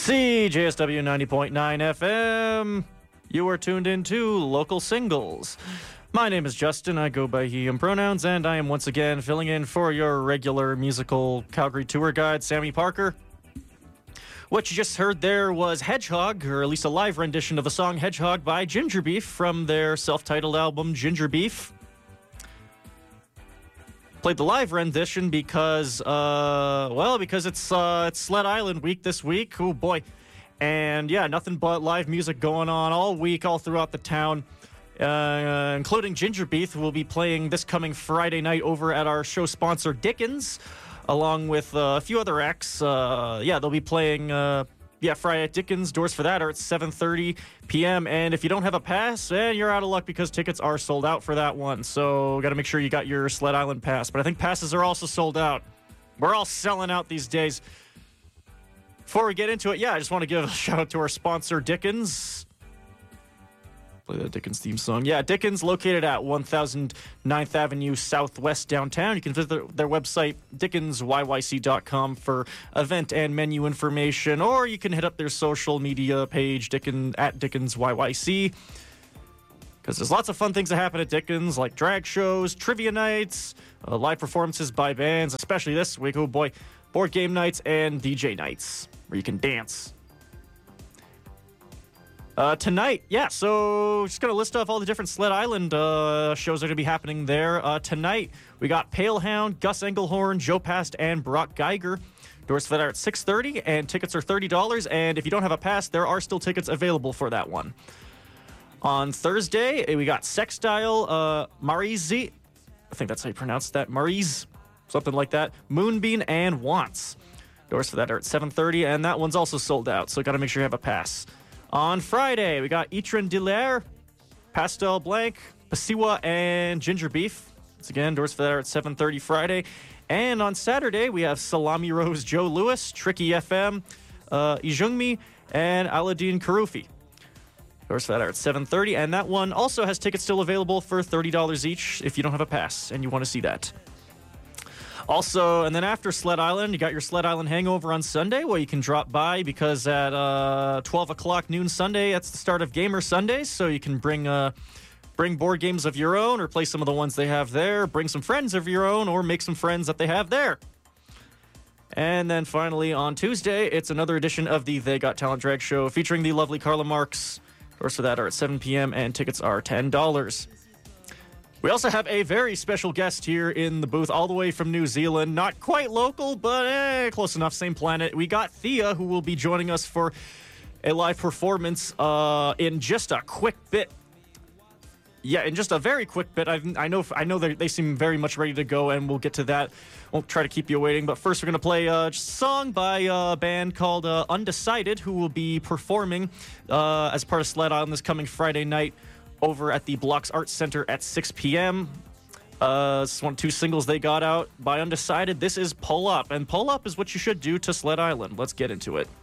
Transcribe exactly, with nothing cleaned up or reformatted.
C J S W ninety point nine F M. You are tuned into Local Singles. My name is Justin. I go by he, him pronouns, and I am once again filling in for your regular musical Calgary tour guide, Sammy Parker. What you just heard there was Hedgehog, or at least a live rendition of the song Hedgehog by Ginger Beef from their self-titled album Ginger Beef. Played the live rendition because, uh, well, because it's uh, it's Sled Island week this week. Oh, boy. And, yeah, nothing but live music going on all week, all throughout the town, uh, including Ginger Beef, who will be playing this coming Friday night over at our show sponsor, Dickens, along with uh, a few other acts. Uh, yeah, they'll be playing, uh, yeah, Friday at Dickens. Doors for that are at seven thirty p.m. And if you don't have a pass, eh, you're out of luck because tickets are sold out for that one. So got to make sure you got your Sled Island pass. But I think passes are also sold out. We're all selling out these days. Before we get into it, yeah, I just want to give a shout out to our sponsor, Dickens. Play that Dickens theme song. Yeah, Dickens, located at one thousand ninth Avenue Southwest downtown. You can visit their website, dickens y y c dot com, for event and menu information, or you can hit up their social media page, Dickens, at Dickens Y Y C, because there's lots of fun things that happen at Dickens, like drag shows, trivia nights, uh, live performances by bands, especially this week, oh boy, board game nights and D J nights, where you can dance. Uh, tonight, yeah, so just going to list off all the different Sled Island uh, shows that are going to be happening there. Uh, tonight, we got Palehound, Gus Engelhorn, Joe Past, and Brock Geiger. Doors for that are at six thirty, and tickets are thirty dollars, and if you don't have a pass, there are still tickets available for that one. On Thursday, we got Sextile, uh, Marizi, I think that's how you pronounce that, Mariz, something like that, Moonbeam, and Wants. Doors for that are at seven thirty, and that one's also sold out, so got to make sure you have a pass. On Friday, we got Etran Delaire, Pastel Blanc, Pasiwa, and Ginger Beef. Once again, doors for that are at seven thirty Friday. And on Saturday, we have Salami Rose Joe Lewis, Tricky F M, uh, Ijungmi, and Aladdin Karufi. Doors for that are at seven thirty. And that one also has tickets still available for thirty dollars each if you don't have a pass and you want to see that. Also, and then after Sled Island, you got your Sled Island Hangover on Sunday, where you can drop by, because at uh, twelve o'clock noon Sunday, that's the start of Gamer Sundays, so you can bring uh, bring board games of your own or play some of the ones they have there, bring some friends of your own, or make some friends that they have there. And then finally, on Tuesday, it's another edition of the They Got Talent Drag Show, featuring the lovely Carla Marks. Doors for that are at seven p.m., and tickets are ten dollars. We also have a very special guest here in the booth, all the way from New Zealand. Not quite local, but eh, close enough, same planet. We got Thea, who will be joining us for a live performance uh, in just a quick bit. Yeah, in just a very quick bit. I've, I know I know they seem very much ready to go, and we'll get to that. Won't try to keep you waiting, but first we're going to play a song by a band called uh, Undecided, who will be performing uh, as part of Sled Island this coming Friday night over at the Blocks Arts Center at six p.m. Uh, this is one of two singles they got out by Undecided. This is Pull Up, and Pull Up is what you should do to Sled Island. Let's get into it.